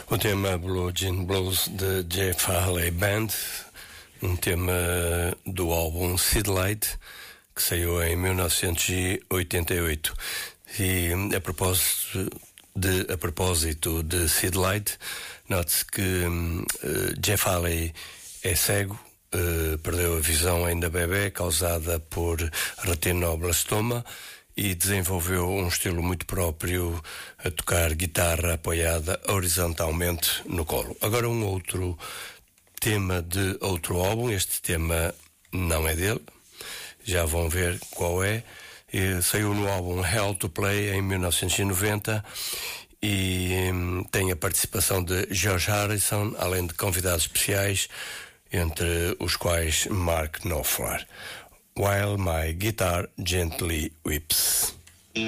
O tema Blue Jean Blues de Jeff Haley Band, um tema do álbum Seedlight, que saiu em 1988. E a propósito de Seedlight, note-se que Jeff Haley é cego, perdeu a visão ainda bebê, causada por retinoblastoma, e desenvolveu um estilo muito próprio a tocar guitarra apoiada horizontalmente no colo. Agora um outro tema de outro álbum, este tema não é dele, já vão ver qual é. Saiu no álbum Hell to Play em 1990 e tem a participação de George Harrison, além de convidados especiais, entre os quais Mark Knopfler. While My Guitar Gently Weeps.